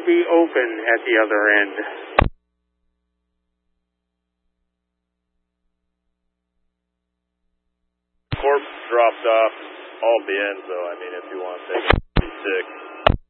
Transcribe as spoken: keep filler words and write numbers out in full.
be open at the other end. Corpse dropped off all bins, though. I mean, if you want to take it, six.